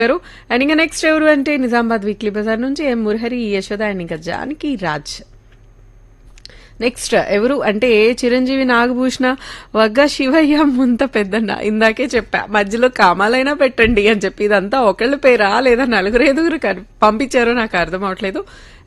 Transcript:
గారు. అండ్ ఇంకా నెక్స్ట్ ఎవరు అంటే నిజామాబాద్ వీక్లీ బజార్ నుంచి ఎం మురహరి, యశోద అండ్ ఇంకా జానకి రాజ్. నెక్స్ట్ ఎవరు అంటే చిరంజీవి, నాగభూషణ, వగ్గ శివయ్య, ముంత పెద్దన్న. ఇందాకే చెప్పా మధ్యలో కామాలైనా పెట్టండి అని చెప్పి. ఇదంతా ఒకళ్ళ పేరా లేదా నలుగురు ఐదుగురు పంపించారో నాకు అర్థం అవట్లేదు.